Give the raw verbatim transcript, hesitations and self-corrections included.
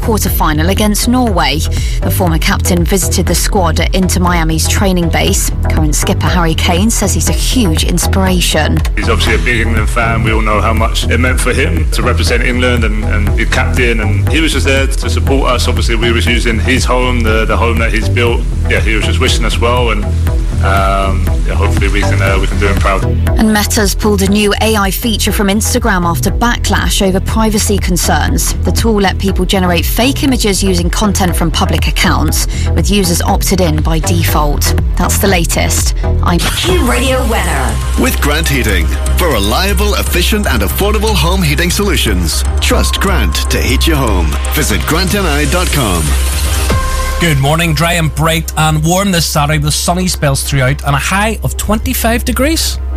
quarter-final against Norway. The former captain visited the squad at Inter Miami's training base. Current skipper Harry Kane says he's a huge inspiration. He's obviously a big England fan. We all know how much it meant for him to represent England and, and be captain, and he was just there to support us. Obviously we was using his home, the, the home that he's built. Yeah, he was just wishing us well, and um, yeah, hopefully we can uh, we can do him proud. And Meta's pulled a new A I feature from Instagram after backlash over privacy concerns. The tool let people generate fake images using content from public accounts, with users opted in by default. That's the latest. I'm Q Radio weather with Grant Heating. For reliable, efficient and affordable home heating solutions, trust Grant to heat your home. Visit grant n i dot com. Good morning. Dry and bright and warm this Saturday with sunny spells throughout and a high of twenty-five degrees.